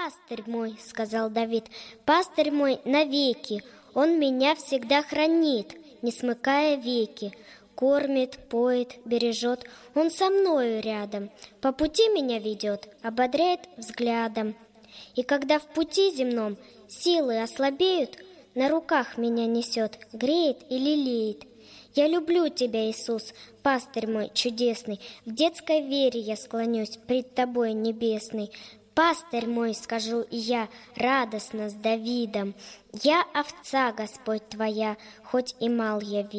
«Пастырь мой», — сказал Давид, — «пастырь мой навеки, он меня всегда хранит, не смыкая веки, кормит, поет, бережет, он со мною рядом, по пути меня ведет, ободряет взглядом. И когда в пути земном силы ослабеют, на руках меня несет, греет и лелеет. Я люблю тебя, Иисус, пастырь мой чудесный, в детской вере я склонюсь пред тобой небесный. Пастырь мой, скажу и я, радостно с Давидом, я овца, Господь, твоя, хоть и мал я видом.